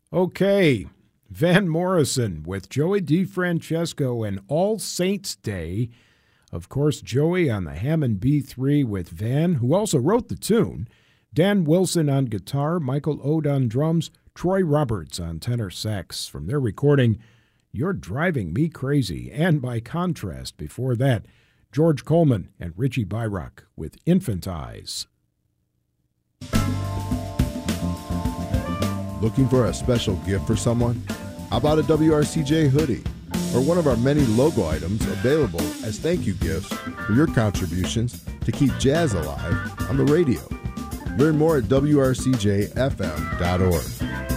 Okay, Van Morrison with Joey DeFrancesco and All Saints Day. Of course, Joey on the Hammond B3 with Van, who also wrote the tune. Dan Wilson on guitar, Michael Ode on drums, Troy Roberts on tenor sax. From their recording, You're Driving Me Crazy. And by contrast, before that, George Coleman and Richie Byrock with Infant Eyes. Looking for a special gift for someone? How about a WRCJ hoodie or one of our many logo items available as thank you gifts for your contributions to keep jazz alive on the radio? Learn more at WRCJFM.org.